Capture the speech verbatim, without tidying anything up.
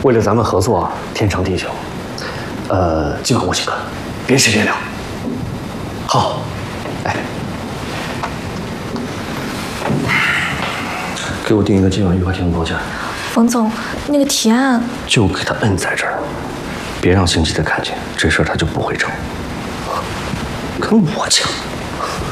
为了咱们合作天长地久，呃，今晚我请客，别时间聊。好，哎，给我订一个今晚御花厅的包间。 冯总，那个提案就给他摁在这儿，别让星期的看见，这事儿他就不会成。跟我抢。